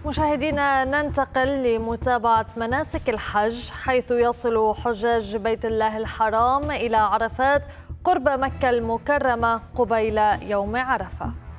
مشاهدينا، ننتقل لمتابعة مناسك الحج، حيث يصل حجاج بيت الله الحرام إلى عرفات قرب مكة المكرمة قبيل يوم عرفة.